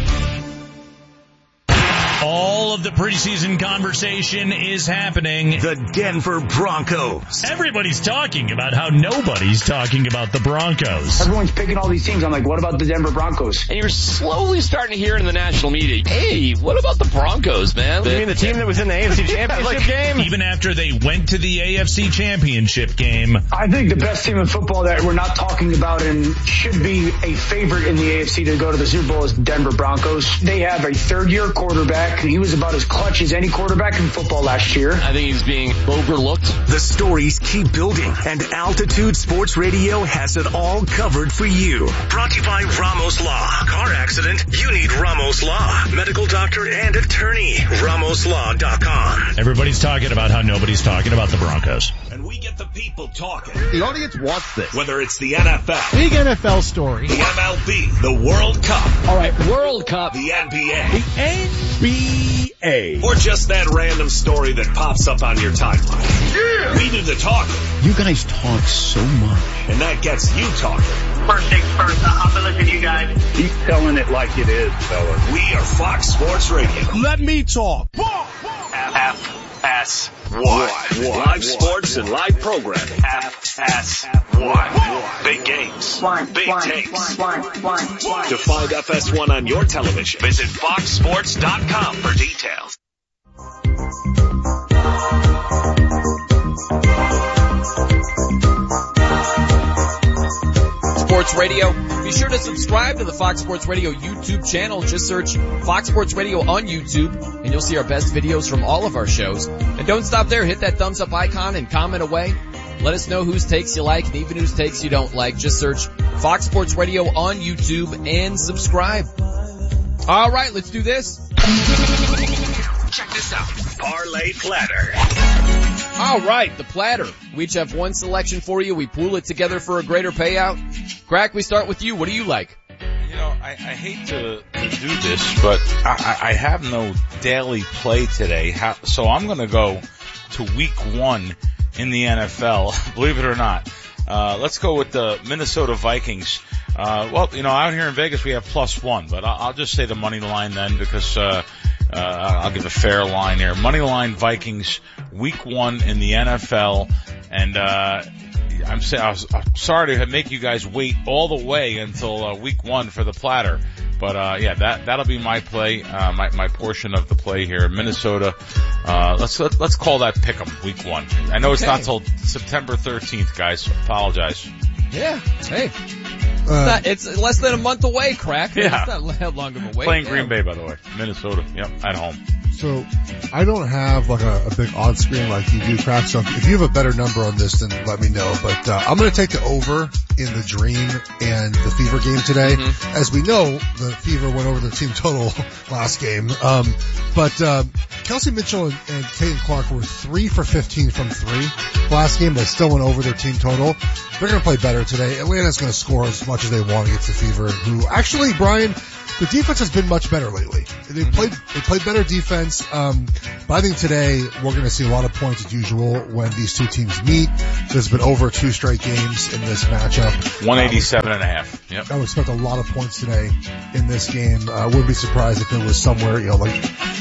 All of the preseason conversation is happening. The Denver Broncos. Everybody's talking about how nobody's talking about the Broncos. Everyone's picking all these teams. I'm like, what about the Denver Broncos? And you're slowly starting to hear in the national media, hey, what about the Broncos, man? You mean the team that was in the AFC Championship game? Even after they went to the AFC Championship game. I think the best team in football that we're not talking about and should be a favorite in the AFC to go to the Super Bowl is Denver Broncos. They have a third-year quarterback. And he was about as clutch as any quarterback in football last year. I think he's being overlooked. The stories keep building, and Altitude Sports Radio has it all covered for you. Brought to you by Ramos Law. Car accident? You need Ramos Law. Medical doctor and attorney. RamosLaw.com. Everybody's talking about how nobody's talking about the Broncos. And we get the people talking. The audience wants this. Whether it's the NFL. Big NFL story. The MLB. The World Cup. All right, World Cup. The NBA. The NBA. Or just that random story that pops up on your timeline. Yeah. We do the talking. You guys talk so much. And that gets you talking. First things first, I've been listening to you guys. Keep telling it like it is, fellas. We are Fox Sports Radio. Let me talk. FS1. Live sports and live programming. FS1. Big games. Big takes. To find FS1 on your television, visit foxsports.com for details. Sports Radio. Be sure to subscribe to the Fox Sports Radio YouTube channel. Just search Fox Sports Radio on YouTube and you'll see our best videos from all of our shows. And don't stop there. Hit that thumbs up icon and comment away. Let us know whose takes you like and even whose takes you don't like. Just search Fox Sports Radio on YouTube and subscribe. All right, let's do this. Check this out. Parlay Platter. All right, the platter. We each have one selection for you. We pool it together for a greater payout. Crack, we start with you. What do you like? You know, I hate to do this, but I have no daily play today. So I'm going to go to week 1 in the NFL, believe it or not. Let's go with the Minnesota Vikings. Well, you know, out here in Vegas we have +1, but I'll just say the money line then because I'll give a fair line here. Money line Vikings, week 1 in the NFL, and I'm sorry to make you guys wait all the way until week 1 for the platter. But yeah, that'll be my play, my portion of the play here. Minnesota. Let's call that pick'em week 1. I know it's not till September 13th, guys. Apologize. Yeah. Hey. It's less than a month away, Crack. Yeah. It's not that long of a wait. Playing Green Bay, by the way. Minnesota. Yep. At home. So I don't have like a big on screen like you do, Crack. So if you have a better number on this, then let me know. But I'm going to take the over in the Dream and the Fever game today. Mm-hmm. As we know, the Fever went over the team total last game. But Kelsey Mitchell and Caden Clark were 3 for 15 from 3 last game. They still went over their team total. They're going to play better today. Atlanta's going to score as much as they want against the Fever, who actually, Brian, the defense has been much better lately. They played better defense. But I think today we're going to see a lot of points as usual when these two teams meet. There's been over 2 straight games in this matchup. 187.5. Yep. I would expect a lot of points today in this game. I wouldn't be surprised if it was somewhere, like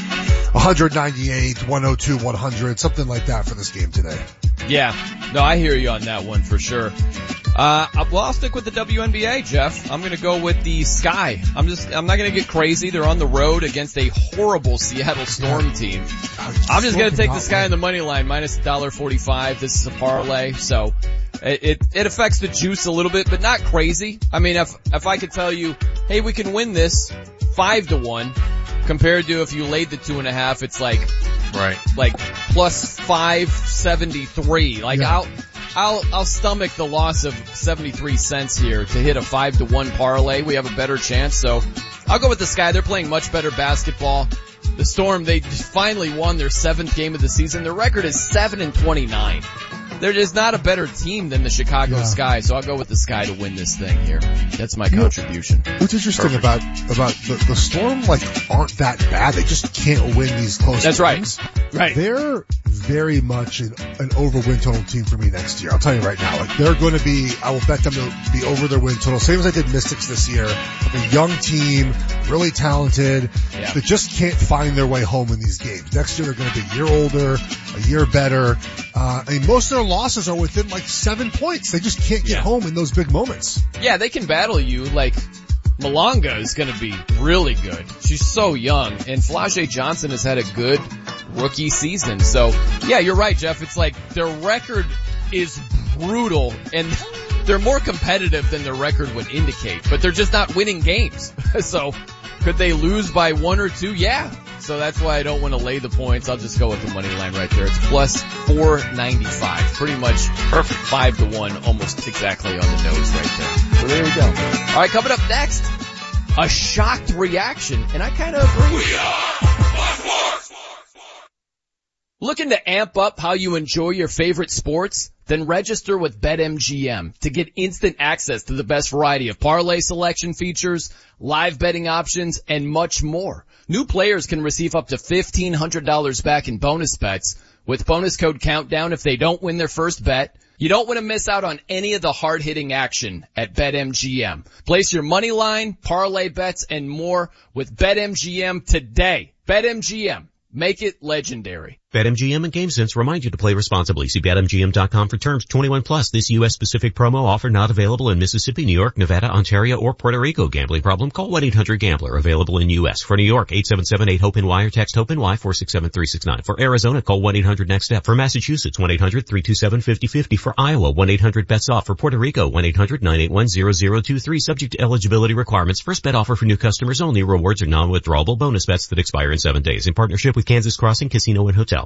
198, 102, 100, something like that for this game today. Yeah. No, I hear you on that one for sure. Well, I'll stick with the WNBA, Jeff. I'm gonna go with the Sky. I'm not gonna get crazy. They're on the road against a horrible Seattle Storm team. I'm just gonna take the Sky on the money line, minus $1.45. This is a parlay, so it affects the juice a little bit, but not crazy. I mean, if I could tell you, hey, we can win this 5-1, compared to if you laid the 2.5, it's like plus 573. Like yeah. I'll stomach the loss of 73 cents here to hit a 5-1 parlay. We have a better chance, so I'll go with the Sky. They're playing much better basketball. The Storm, they finally won their 7th game of the season. Their record is 7-29. They're just not a better team than the Chicago Sky, so I'll go with the Sky to win this thing here. That's my contribution. What's interesting about the Storm, aren't that bad. They just can't win these close games. That's right. They're very much an over win total team for me next year. I'll tell you right now. They're going to be, I will bet them to be over their win total. Same as I did Mystics this year. A young team, really talented. Yeah. They just can't find their way home in these games. Next year they're going to be a year older, a year better. Most of their losses are within 7 points. They just can't get home in those big moments. Yeah, they can battle you. Malonga is going to be really good. She's so young, and Flau'jae Johnson has had a good rookie season. So, yeah, you're right, Jeff. It's their record is brutal, and they're more competitive than their record would indicate, but they're just not winning games. So, could they lose by 1 or 2? Yeah. So that's why I don't want to lay the points. I'll just go with the money line right there. It's plus 495. Pretty much perfect 5-1, almost exactly on the nose right there. So there we go. All right, coming up next, a shocked reaction, and I kind of agree. We are looking to amp up how you enjoy your favorite sports? Then register with BetMGM to get instant access to the best variety of parlay selection features, live betting options, and much more. New players can receive up to $1,500 back in bonus bets with bonus code Countdown if they don't win their first bet. You don't want to miss out on any of the hard-hitting action at BetMGM. Place your money line, parlay bets, and more with BetMGM today. BetMGM. Make it legendary. BetMGM and GameSense remind you to play responsibly. See BetMGM.com for terms. 21 plus. This U.S. specific promo offer not available in Mississippi, New York, Nevada, Ontario, or Puerto Rico. Gambling problem? Call 1-800-GAMBLER. Available in U.S. For New York, 877-8-HOPE-NY or text HOPE-NY 467-369. For Arizona, call 1-800-NEXT-STEP. For Massachusetts, 1-800-327-5050. For Iowa, 1-800-BETS-OFF. For Puerto Rico, 1-800-981-0023. Subject to eligibility requirements. First bet offer for new customers only. Rewards are non-withdrawable bonus bets that expire in 7 days. In partnership with Kansas Crossing Casino and Hotel.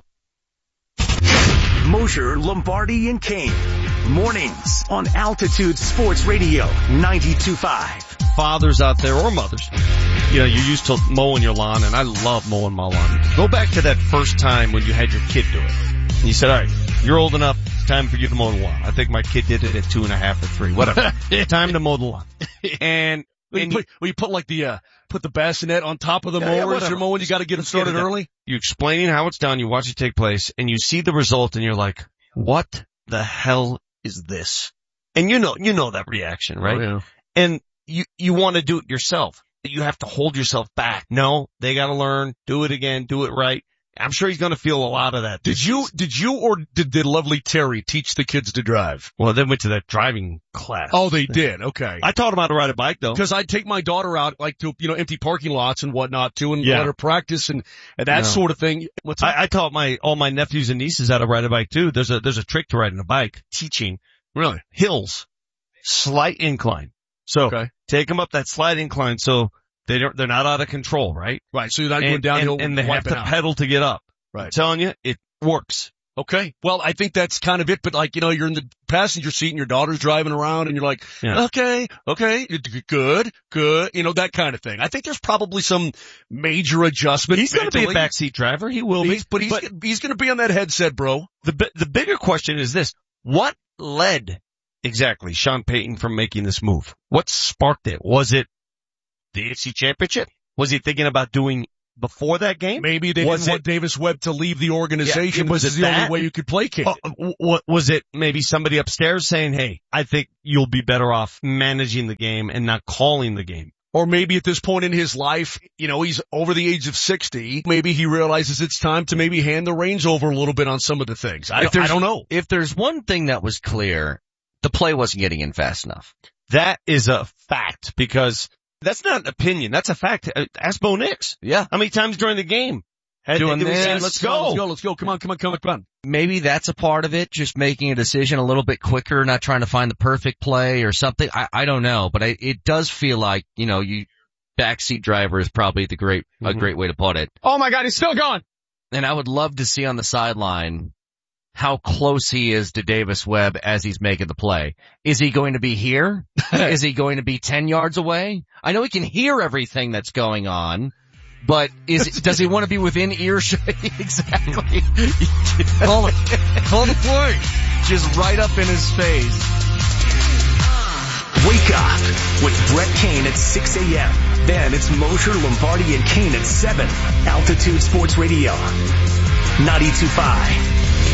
Mosher, Lombardi, and Kane. Mornings on Altitude Sports Radio 92.5. Fathers out there or mothers, you're used to mowing your lawn, and I love mowing my lawn. Go back to that first time when you had your kid do it. And you said, all right, you're old enough, time for you to mow the lawn. I think my kid did it at 2.5 or 3, whatever. Time to mow the lawn. And you put the bassinet on top of the mowers you're mowing, you gotta get them started early. You explaining how it's done, you watch it take place, and you see the result, and you're like, what the hell is this? And you know that reaction, right? Oh, yeah. And you want to do it yourself. You have to hold yourself back. No, they gotta learn, do it again, do it right. I'm sure he's going to feel a lot of that. Did you or did the lovely Terry teach the kids to drive? Well, they went to that driving class. Oh, they did. Okay. I taught them how to ride a bike though. Cause I'd take my daughter out to, empty parking lots and whatnot too and let her practice and that sort of thing. I taught all my nephews and nieces how to ride a bike too. There's a trick to riding a bike. Teaching. Really? Hills. slight incline. So take them up that slight incline so they're not out of control, right? Right. So you're not going downhill and they have to pedal to get up. Right. I'm telling you, it works. Okay. Well, I think that's kind of it, but like, you're in the passenger seat and your daughter's driving around and you're like, okay, good, that kind of thing. I think there's probably some major adjustment. He's going to be a backseat driver. He will be. But he's going to be on that headset, bro. The bigger question is this. What led exactly Sean Payton from making this move? What sparked it? Was it the AFC Championship? Was he thinking about doing before that game? Maybe they didn't want Davis Webb to leave the organization. Was it the only way you could placate it? Was it maybe somebody upstairs saying, hey, I think you'll be better off managing the game and not calling the game? Or maybe at this point in his life, he's over the age of 60. Maybe he realizes it's time to maybe hand the reins over a little bit on some of the things. I don't know. If there's one thing that was clear, the play wasn't getting in fast enough. That is a fact because that's not an opinion. That's a fact. Ask Bo Nix. Yeah. How many times during the game? Doing this. Let's go. Come on. Maybe that's a part of it. Just making a decision a little bit quicker, not trying to find the perfect play or something. I don't know, but it does feel like, backseat driver is probably a great way to put it. Oh my God, he's still going. And I would love to see on the sideline how close he is to Davis Webb as he's making the play. Is he going to be here? Is he going to be 10 yards away? I know he can hear everything that's going on, but does he want to be within earshot? Exactly. Call the play. Just right up in his face. Wake up with Brett Kane at 6 a.m. Then it's Mosher, Lombardi, and Kane at 7. Altitude Sports Radio. 92.5.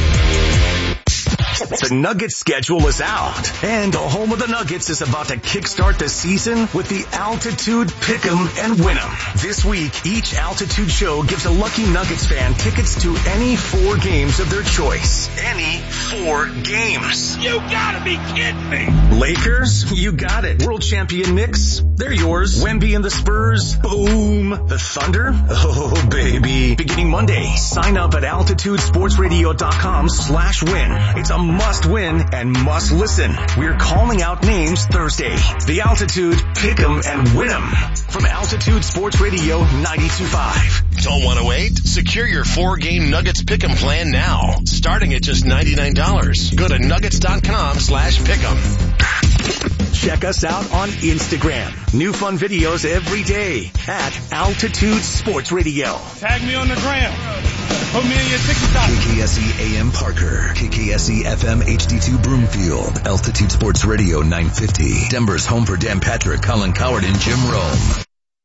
The Nuggets schedule is out, and the home of the Nuggets is about to kickstart the season with the Altitude Pick'em and Win'em. This week, each Altitude show gives a lucky Nuggets fan tickets to any 4 games of their choice. Any 4 games. You gotta be kidding me! Lakers? You got it. World champion Knicks? They're yours. Wemby and the Spurs? Boom. The Thunder? Oh, baby. Beginning Monday, sign up at altitudesportsradio.com/win. It's a must win and must listen. We're calling out names Thursday. The Altitude Pick'em and Win 'em from Altitude Sports Radio 92.5. Don't want to wait? Secure your 4-game Nuggets Pick'em plan now. Starting at just $99. Go to nuggets.com/pick'em. Check us out on Instagram. New fun videos every day at Altitude Sports Radio. Tag me on the gram. Put me in your TikTok. KKSE AM Parker. KKSE FM HD2 Broomfield. Altitude Sports Radio 950. Denver's home for Dan Patrick, Colin Coward, and Jim Rome.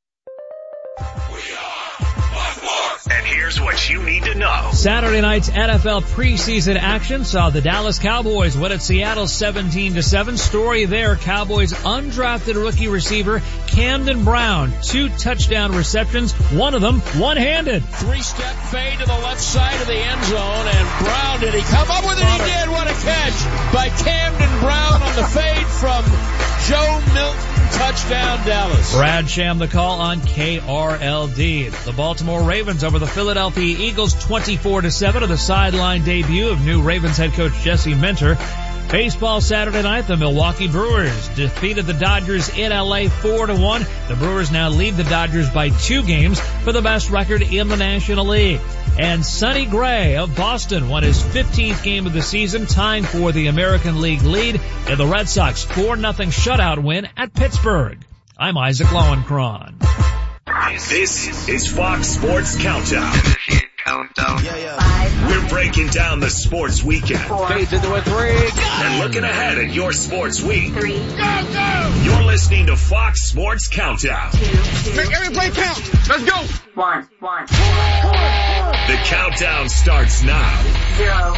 And here's what you need to know. Saturday night's NFL preseason action saw the Dallas Cowboys win at Seattle 17-7. Story there, Cowboys undrafted rookie receiver Camden Brown. 2 touchdown receptions, one of them one-handed. 3-step fade to the left side of the end zone, and Brown, did he come up with it? He did. What a catch by Camden Brown on the fade from Joe Milton. Touchdown Dallas. Brad Sham the call on KRLD. The Baltimore Ravens over the Philadelphia Eagles 24-7 of the sideline debut of new Ravens head coach Jesse Minter. Baseball Saturday night, the Milwaukee Brewers defeated the Dodgers in LA 4-1. The Brewers now lead the Dodgers by 2 games for the best record in the National League. And Sonny Gray of Boston won his 15th game of the season, tying for the American League lead in the Red Sox 4-0 shutout win at Pittsburgh. I'm Isaac Lowenkron. This is Fox Sports Countdown. We're breaking down the sports weekend. Fades into a 3. And looking ahead at your sports week. 3. Go! You're listening to Fox Sports Countdown. 2. Make every play count. Let's go. 1. The countdown starts now. 0.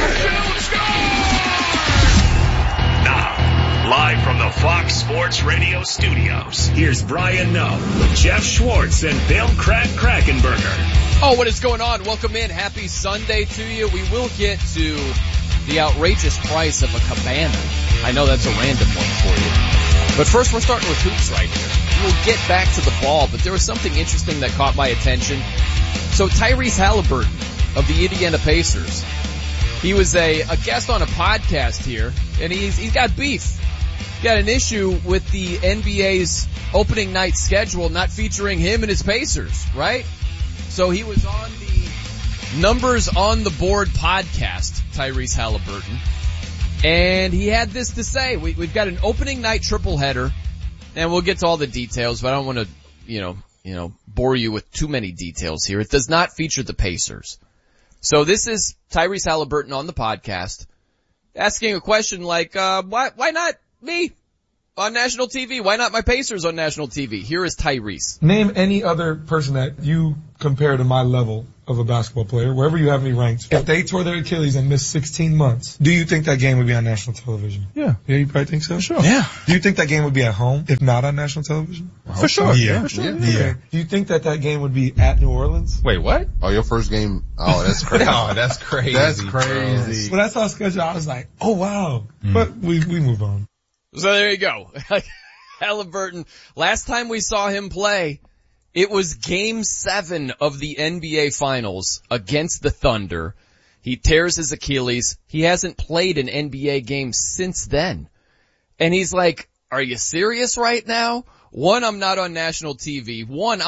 Now, live from the Fox Sports Radio studios, here's Brian Noe, Jeff Schwartz, and Bill Krakenberger. Oh, what is going on? Welcome in. Happy Sunday to you. We will get to the outrageous price of a cabana. I know that's a random one for you. But first, we're starting with hoops right here. We'll get back to the ball, but there was something interesting that caught my attention. So Tyrese Halliburton of the Indiana Pacers, he was a guest on a podcast here, and he's got beef. got an issue with the NBA's opening night schedule not featuring him and his Pacers, right? So he was on the Numbers on the Board podcast, Tyrese Halliburton, and he had this to say. We've got an opening night triple header, and we'll get to all the details, but I don't want to, bore you with too many details here. It does not feature the Pacers. So this is Tyrese Halliburton on the podcast asking a question like, why not me on national TV? Why not my Pacers on national TV? Here is Tyrese. Name any other person that you compare to my level of a basketball player, wherever you have me ranked. If they tore their Achilles and missed 16 months, do you think that game would be on national television? Yeah, you probably think so? Sure. Yeah. Do you think that game would be at home if not on national television? For sure. Yeah. For sure. Yeah. Okay. Do you think that game would be at New Orleans? Wait, what? Oh, your first game? Oh, that's crazy. Oh, that's crazy. That's crazy. When I saw schedule, I was like, oh wow. But we move on. So there you go. Halliburton, last time we saw him play, it was Game 7 of the NBA Finals against the Thunder. He tears his Achilles. He hasn't played an NBA game since then. And he's like, are you serious right now? One, I'm not on national TV. One,